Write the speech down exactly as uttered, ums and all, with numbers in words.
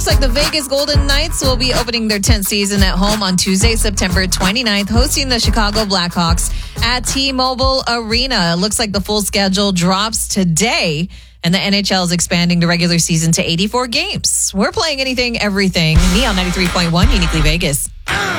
like the Vegas Golden Knights will be opening their tenth season at home on Tuesday, September twenty-ninth, hosting the Chicago Blackhawks at T-Mobile Arena. It looks like the full schedule drops today, and the N H L is expanding the regular season to eighty-four games. We're playing anything, everything. Neon ninety-three point one, Uniquely Vegas.